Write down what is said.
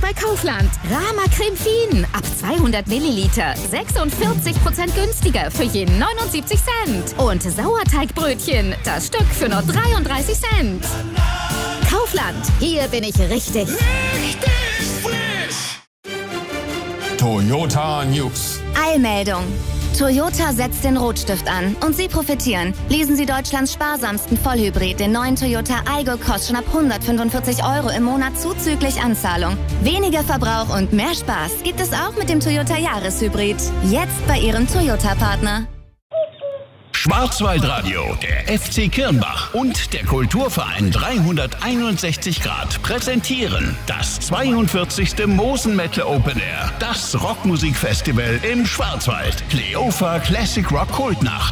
bei Kaufland. Rama Creme Fien ab 200 Milliliter. 46% günstiger für je 79 Cent. Und Sauerteigbrötchen, das Stück für nur 33 Cent. Kaufland, hier bin ich richtig. Richtig frisch! Toyota News. Eilmeldung. Toyota setzt den Rotstift an und Sie profitieren. Lesen Sie Deutschlands sparsamsten Vollhybrid, den neuen Toyota Aygo, kostet schon ab 145 € im Monat zuzüglich Anzahlung. Weniger Verbrauch und mehr Spaß gibt es auch mit dem Toyota Jahreshybrid. Jetzt bei Ihrem Toyota-Partner. Schwarzwaldradio, der FC Kirnbach und der Kulturverein 361 Grad präsentieren das 42. Mosen Metal Open Air, das Rockmusikfestival im Schwarzwald. Kleofa Classic Rock Kultnacht.